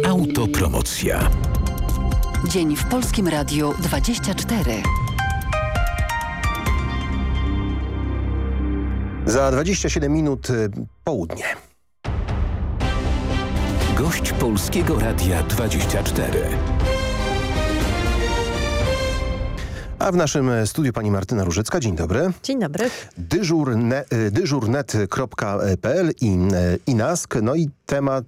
Autopromocja. Dzień w Polskim Radiu 24. Za 27 minut południe. Gość Polskiego Radia 24. A w naszym studiu pani Martyna Różecka. Dzień dobry. Dzień dobry. Dyżurnet.pl i NASK. No i temat,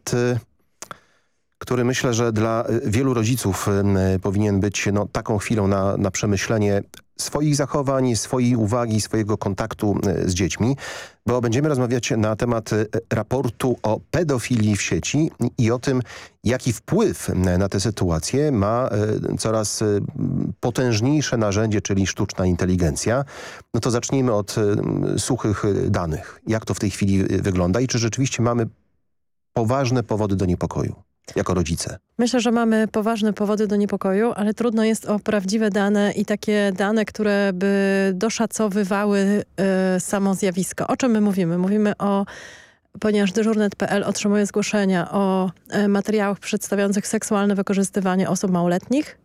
który myślę, że dla wielu rodziców powinien być taką chwilą na przemyślenie swoich zachowań, swojej uwagi, swojego kontaktu z dziećmi, bo będziemy rozmawiać na temat raportu o pedofilii w sieci i o tym, jaki wpływ na tę sytuację ma coraz potężniejsze narzędzie, czyli sztuczna inteligencja. No to zacznijmy od suchych danych. Jak to w tej chwili wygląda i czy rzeczywiście mamy poważne powody do niepokoju jako rodzice? Myślę, że mamy poważne powody do niepokoju, ale trudno jest o prawdziwe dane i takie dane, które by doszacowywały samo zjawisko. O czym my mówimy? Ponieważ dyżurnet.pl otrzymuje zgłoszenia o materiałach przedstawiających seksualne wykorzystywanie osób małoletnich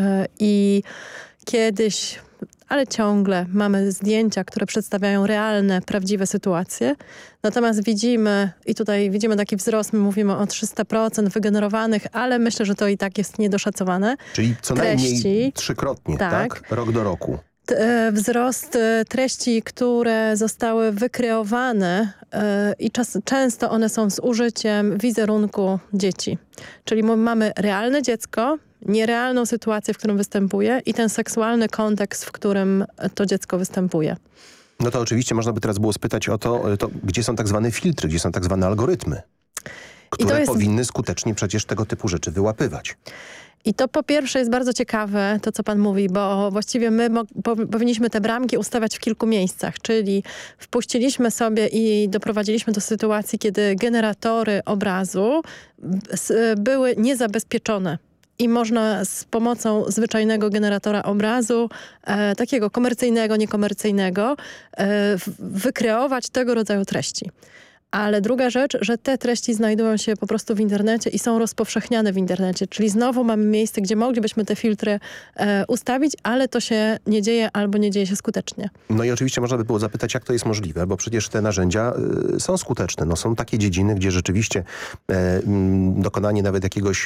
i kiedyś, ale ciągle mamy zdjęcia, które przedstawiają realne, prawdziwe sytuacje. Natomiast widzimy taki wzrost, my mówimy o 300% wygenerowanych, ale myślę, że to i tak jest niedoszacowane. Czyli co najmniej trzykrotnie, tak? Rok do roku. Wzrost treści, które zostały wykreowane i często one są z użyciem wizerunku dzieci. Czyli mamy realne dziecko, nierealną sytuację, w którym występuje i ten seksualny kontekst, w którym to dziecko występuje. No to oczywiście można by teraz było spytać o to gdzie są tak zwane filtry, gdzie są tak zwane algorytmy, które powinny skutecznie przecież tego typu rzeczy wyłapywać. I to po pierwsze jest bardzo ciekawe, to co pan mówi, bo właściwie my powinniśmy te bramki ustawiać w kilku miejscach, czyli wpuściliśmy sobie i doprowadziliśmy do sytuacji, kiedy generatory obrazu były niezabezpieczone. I można z pomocą zwyczajnego generatora obrazu, takiego komercyjnego, niekomercyjnego, wykreować tego rodzaju treści. Ale druga rzecz, że te treści znajdują się po prostu w internecie i są rozpowszechniane w internecie. Czyli znowu mamy miejsce, gdzie moglibyśmy te filtry ustawić, ale to się nie dzieje albo nie dzieje się skutecznie. No i oczywiście można by było zapytać, jak to jest możliwe, bo przecież te narzędzia są skuteczne. No są takie dziedziny, gdzie rzeczywiście dokonanie nawet jakiegoś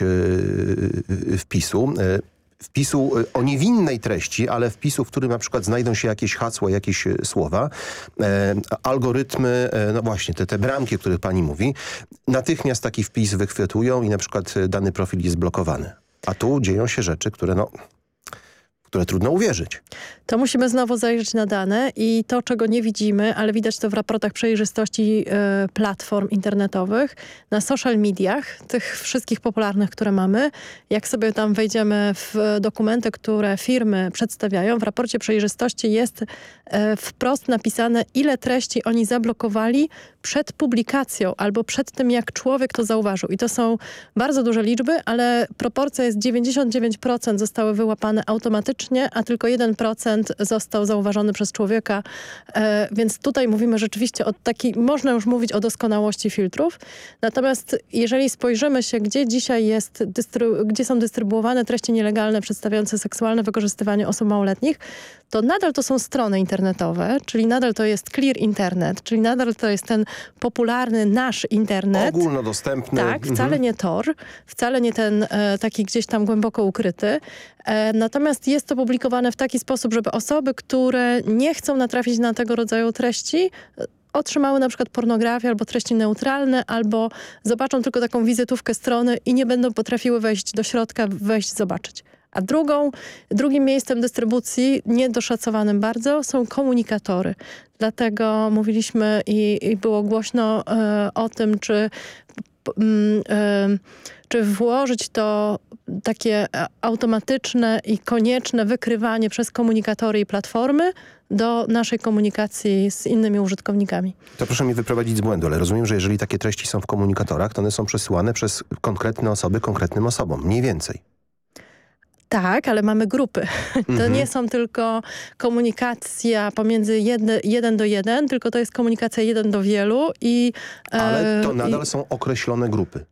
wpisu o niewinnej treści, ale wpisu, w którym na przykład znajdą się jakieś hasła, jakieś słowa, algorytmy, no właśnie, te bramki, o których pani mówi, natychmiast taki wpis wychwytują i na przykład dany profil jest blokowany. A tu dzieją się rzeczy, które trudno uwierzyć. To musimy znowu zajrzeć na dane i to, czego nie widzimy, ale widać to w raportach przejrzystości platform internetowych, na social mediach, tych wszystkich popularnych, które mamy. Jak sobie tam wejdziemy w dokumenty, które firmy przedstawiają, w raporcie przejrzystości jest wprost napisane, ile treści oni zablokowali przed publikacją albo przed tym, jak człowiek to zauważył. I to są bardzo duże liczby, ale proporcja jest 99% zostały wyłapane automatycznie, a tylko 1% został zauważony przez człowieka. Więc tutaj mówimy rzeczywiście można już mówić o doskonałości filtrów. Natomiast jeżeli spojrzymy się, gdzie dzisiaj gdzie są dystrybuowane treści nielegalne przedstawiające seksualne wykorzystywanie osób małoletnich, to nadal to są strony internetowe, czyli nadal to jest Clear Internet, czyli nadal to jest ten popularny nasz internet. Ogólnodostępny. Tak, wcale nie Tor, wcale nie ten taki gdzieś tam głęboko ukryty. Natomiast jest to publikowane w taki sposób, żeby osoby, które nie chcą natrafić na tego rodzaju treści, otrzymały na przykład pornografię albo treści neutralne, albo zobaczą tylko taką wizytówkę strony i nie będą potrafiły wejść do środka, zobaczyć. A drugim miejscem dystrybucji, niedoszacowanym bardzo, są komunikatory. Dlatego mówiliśmy i było głośno o tym, czy włożyć to takie automatyczne i konieczne wykrywanie przez komunikatory i platformy do naszej komunikacji z innymi użytkownikami. To proszę mnie wyprowadzić z błędu, ale rozumiem, że jeżeli takie treści są w komunikatorach, to one są przesyłane przez konkretne osoby konkretnym osobom, mniej więcej. Tak, ale mamy grupy. To nie są tylko komunikacja pomiędzy 1 do 1, tylko to jest komunikacja 1 do wielu. Ale to nadal są określone grupy.